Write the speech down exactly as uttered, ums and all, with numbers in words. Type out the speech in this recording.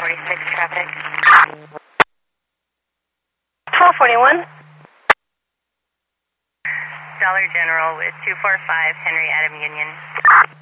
forty-six traffic. twelve forty-one. Dollar General with two four five Henry Adam Union.